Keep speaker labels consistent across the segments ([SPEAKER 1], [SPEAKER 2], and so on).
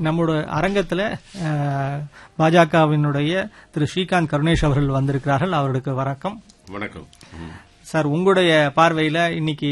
[SPEAKER 1] நம்மோட அரங்கத்துல பாஜகவினுடைய திரு ஸ்ரீகாந்த் கருணேஷ் அவர்கள் வந்திருக்கிறார்கள். அவருக்கு வணக்கம்.
[SPEAKER 2] வணக்கம்
[SPEAKER 1] சார். உங்களுடைய பார்வையில இன்னைக்கு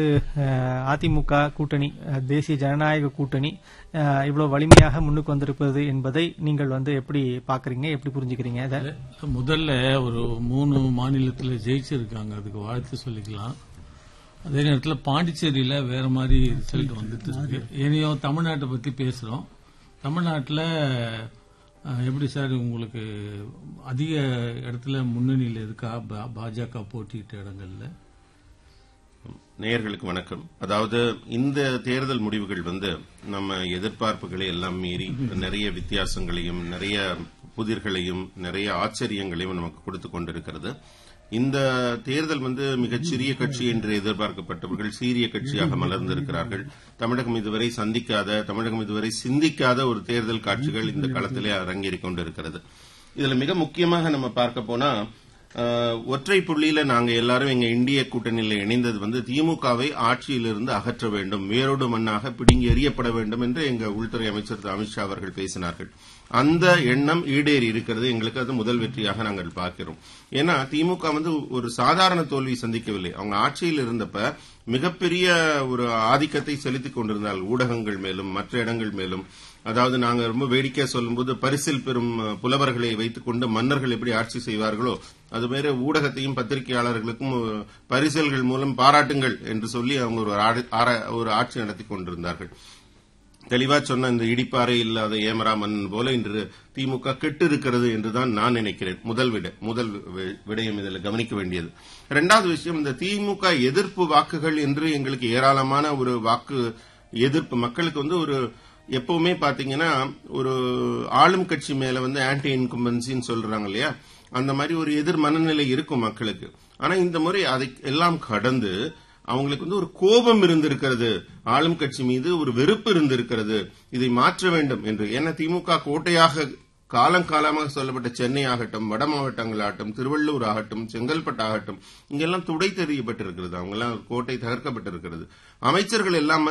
[SPEAKER 1] அதிமுக கூட்டணி, தேசிய ஜனநாயக கூட்டணி இவ்வளவு வலிமையாக முன்னுக்கு வந்திருப்பது என்பதை நீங்கள் எப்படி பாக்குறீங்க, எப்படி புரிஞ்சுக்கிறீங்க?
[SPEAKER 3] முதல்ல ஒரு 3 மாநிலத்தில் ஜெயிச்சிருக்காங்க, அதுக்கு வாழ்த்து சொல்லிக்கலாம். அதே நேரத்தில் பாண்டிச்சேரியில வேற மாதிரி ரிசல்ட் வந்துட்டு இருக்கு. இனியும் தமிழ்நாட்டை பத்தி பேசுறோம். தமிழ்நாட்டில் எப்படி சார் உங்களுக்கு அதிக இடத்துல முன்னணியில் இருக்கா பாஜக போட்டியிட்ட இடங்கள்ல?
[SPEAKER 2] நேயர்களுக்கு வணக்கம். அதாவது இந்த தேர்தல் முடிவுகள் நம்ம எதிர்பார்ப்புகளை எல்லாம் மீறி நிறைய வித்தியாசங்களையும் நிறைய புதிர்களையும் நிறைய ஆச்சரியங்களையும் நமக்கு கொடுத்துக் கொண்டிருக்கிறது. இந்த தேர்தல் மிகச்சிறிய கட்சி என்று எதிர்பார்க்கப்பட்டவர்கள் சீரிய கட்சியாக மலர்ந்திருக்கிறார்கள். தமிழகம் இதுவரை சிந்திக்காத ஒரு தேர்தல் காட்சிகள் இந்த களத்திலே அரங்கேறிக் கொண்டிருக்கிறது. இதுல மிக முக்கியமாக நம்ம பார்க்க போனா ஒற்றை புள்ளியில நாங்க எல்லாரும் எங்க இந்திய கூட்டணியில இணைந்தது திமுகவை ஆட்சியிலிருந்து அகற்ற வேண்டும், வேரோடு மண்ணாக பிடுங்கி எறியப்பட வேண்டும் என்று எங்க உள்துறை அமைச்சர் அமித்ஷா அவர்கள் பேசினார்கள். அந்த எண்ணம் ஈடேறி இருக்கிறது. எங்களுக்கு அது முதல் வெற்றியாக நாங்கள் பார்க்கிறோம். ஏன்னா திமுக ஒரு சாதாரண தோல்வி சந்திக்கவில்லை. அவங்க ஆட்சியில் இருந்தப்ப மிகப்பெரிய ஒரு ஆதிக்கத்தை செலுத்திக் கொண்டிருந்தால் ஊடகங்கள் மேலும் மற்ற இடங்கள் மேலும். அதாவது நாங்க ரொம்ப வேடிக்கையா சொல்லும்போது பரிசில் பெறும் புலவர்களை வைத்துக் கொண்டு மன்னர்கள் எப்படி ஆட்சி செய்வார்களோ அதுமாரி ஊடகத்தையும் பத்திரிகையாளர்களுக்கும் பரிசல்கள் மூலம் பாராட்டுங்கள் என்று சொல்லி அவங்க ஒரு ஆட்சி நடத்தி கொண்டிருந்தார்கள். தெளிவா சொன்ன இந்த இடிப்பாறை இல்லாத ஏமரா மன்னன் போல இன்று திமுக கெட்டு இருக்கிறது என்றுதான் நான் நினைக்கிறேன். முதல் விடயம் இதில் கவனிக்க வேண்டியது. இரண்டாவது விஷயம், இந்த திமுக எதிர்ப்பு வாக்குகள் என்று எங்களுக்கு ஏராளமான ஒரு வாக்கு எதிர்ப்பு மக்களுக்கு ஒரு எப்பவுமே பாத்தீங்கன்னா ஒரு ஆளும் கட்சி மேல ஆன்டி இன்கம்பன்சின்னு சொல்றாங்க இல்லையா, அந்த மாதிரி ஒரு எதிர் மனநிலை இருக்கும் மக்களுக்கு. ஆனா இந்த முறை அதை எல்லாம் கடந்து அவங்களுக்கு ஒரு கோபம் இருந்திருக்கிறது, ஆளும் கட்சி மீது ஒரு வெறுப்பு இருந்திருக்கிறது, இதை மாற்ற வேண்டும் என்று. ஏன்னா திமுக கோட்டையாக காலங்காலமாக சொல்லப்பட்ட சென்னை ஆகட்டும், வட மாவட்டங்கள் ஆகட்டும், திருவள்ளூர் ஆகட்டும், செங்கல்பட்டு ஆகட்டும், இங்கெல்லாம் துடை தெரியப்பட்டிருக்கிறது. அவங்கெல்லாம் கோட்டை தகர்க்கப்பட்டிருக்கிறது. அமைச்சர்கள் எல்லாம்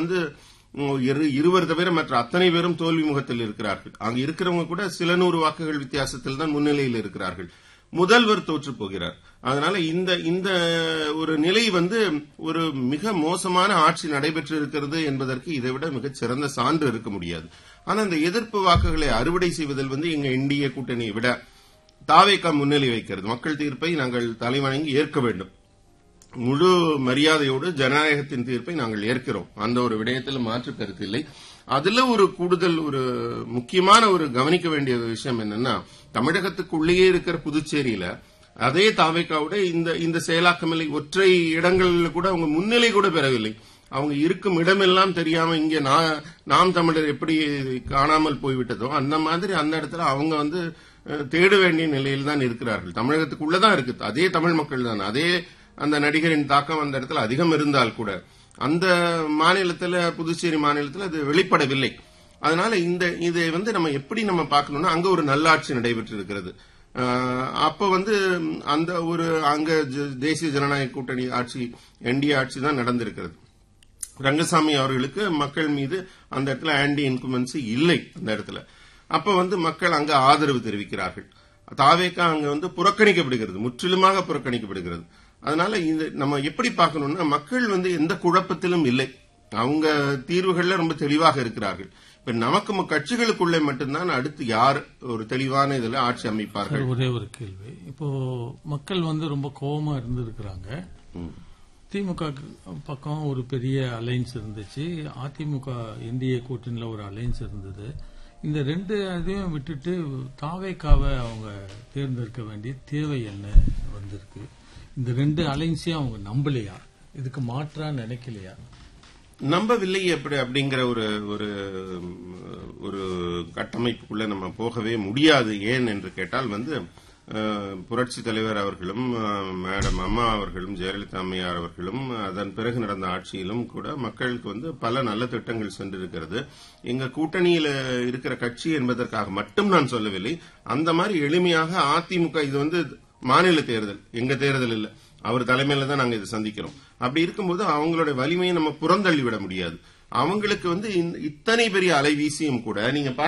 [SPEAKER 2] 20 தவிர மற்ற அத்தனை பேரும் தோல்வி முகத்தில் இருக்கிறார்கள். அங்க இருக்கிறவங்க கூட சில 100 வாக்குகள் வித்தியாசத்தில் தான் முன்னிலையில் இருக்கிறார்கள். முதல்வர் தோற்று போகிறார். அதனால இந்த ஒரு நிலை ஒரு மிக மோசமான ஆட்சி நடைபெற்று இருக்கிறது என்பதற்கு இதைவிட மிகச் சிறந்த சான்று இருக்க முடியாது. ஆனா இந்த எதிர்ப்பு வாக்குகளை அறுவடை செய்வதில் எங்க இந்திய கூட்டணியை விட தாவேகா முன்னிலை வைக்கிறது. மக்கள் தீர்ப்பை நாங்கள் தலைவணங்கி ஏற்க வேண்டும். முழு மரியாதையோடு ஜனநாயகத்தின் தீர்ப்பை நாங்கள் ஏற்கிறோம். அந்த ஒரு விடயத்தில் மாற்று கருத்து இல்லை. அதுல ஒரு கூடுதல் ஒரு முக்கியமான ஒரு கவனிக்க வேண்டிய விஷயம் என்னன்னா, தமிழகத்துக்குள்ளேயே இருக்கிற புதுச்சேரியில அதே தாவேக்காவோட இந்த செயலாக்கமில்லை. ஒற்றை இடங்களில் கூட அவங்க முன்னிலை கூட பெறவில்லை. அவங்க இருக்கும் இடமெல்லாம் தெரியாம இங்க நாம் தமிழர் எப்படி காணாமல் போய்விட்டதோ அந்த மாதிரி அந்த இடத்துல அவங்க தேட வேண்டிய நிலையில் தான் இருக்கிறார்கள். தமிழகத்துக்குள்ளதான் இருக்கு, அதே தமிழ் மக்கள் தான், அதே அந்த நடிகரின் தாக்கம் அந்த இடத்துல அதிகம் இருந்தால் கூட அந்த மாநிலத்தில், புதுச்சேரி மாநிலத்தில் அது வெளிப்படவில்லை. அதனால இதை நம்ம எப்படி நம்ம பார்க்கணும்னா, அங்க ஒரு நல்லாட்சி நடைபெற்று இருக்கிறது. அப்ப அந்த ஒரு அங்க தேசிய ஜனநாயக கூட்டணி ஆட்சி, என்டிஏ ஆட்சி தான் நடந்திருக்கிறது. ரங்கசாமி அவர்களுக்கு மக்கள் மீது அந்த இடத்துல ஆன்டி இன்குமென்சி இல்லை. அந்த இடத்துல அப்ப மக்கள் அங்க ஆதரவு தெரிவிக்கிறார்கள். தாவேக்கா அங்க புறக்கணிக்கப்படுகிறது, முற்றிலுமாக புறக்கணிக்கப்படுகிறது. அதனால நம்ம எப்படி பார்க்கணும்னா, மக்கள் எந்த குழப்பத்திலும் இல்லை, அவங்க தீர்வுகள்ல ரொம்ப தெளிவாக இருக்கிறார்கள். இப்ப நமக்கு கட்சிகளுக்குள்ளே மட்டும்தான் அடுத்து யார் ஒரு தெளிவான இதுல ஆட்சி அமைப்பார்கள்.
[SPEAKER 3] ஒரே ஒரு கேள்வி, இப்போ மக்கள் ரொம்ப கோபமா இருந்திருக்கிறாங்க. திமுக பக்கம் ஒரு பெரிய அலைன்ஸ் இருந்துச்சு, அதிமுக என்டிஏ கூட்டணியில ஒரு அலைன்ஸ் இருந்தது. இந்த 2 இதையும் விட்டுட்டு தாவேக்காவை அவங்க தேர்ந்தெடுக்க வேண்டிய தேவை என்ன வந்திருக்கு? இந்த 2 அலைன்ஸையும் அவங்க நம்பலையா? இதுக்கு மாற்றா நினைக்கலையா?
[SPEAKER 2] நம்பவில்லை அப்படிங்கிற ஒரு கட்டமைப்புக்குள்ள நம்ம போகவே முடியாது. ஏன் என்று கேட்டால் புரட்சி தலைவர் அவர்களும் மேடம் அம்மா அவர்களும் ஜெயலலிதா அம்மையார் அவர்களும் அதன் பிறகு நடந்த ஆட்சியிலும் கூட மக்களுக்கு பல நல்ல திட்டங்கள் சென்றிருக்கிறது. எங்க கூட்டணியில இருக்கிற கட்சி என்பதற்காக மட்டும் நான் சொல்லவில்லை. அந்த மாதிரி எளிமையாக அதிமுக இது மாநில தேர்தல், எங்க தேர்தல் இல்ல, அவர் தலைமையில தான் நாங்க இதை சந்திக்கிறோம். அப்படி இருக்கும்போது அவங்களோட வலிமையை நம்ம புறந்தள்ளி விட முடியாது. அவங்களுக்கு இத்தனை பெரிய அலை வீசியும் கூட நீங்க